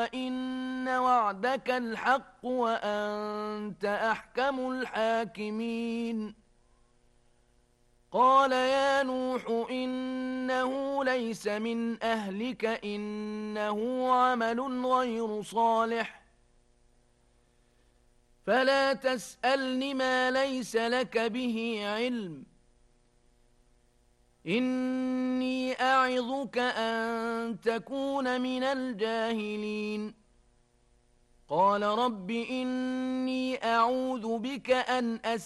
وإن وعدك الحق وأنت أحكم الحاكمين. قال يا نوح إنه ليس من أهلك إنه عمل غير صالح فلا تسألني ما ليس لك به علم إني أعظك أن تكون من الجاهلين. قال رب إني أعوذ بك أن